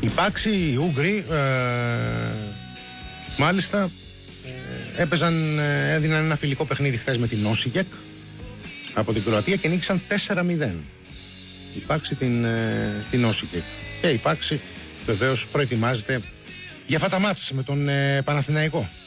Οι Πάξοι, οι Ούγγροι, μάλιστα έδιναν ένα φιλικό παιχνίδι χθες με την Όσιγεκ από την Κροατία και νίκησαν 4-0. Η Πάξη την Όσιγεκ. Και η Πάξη βεβαίως προετοιμάζεται για αυτά τα μάτς με τον Παναθηναϊκό.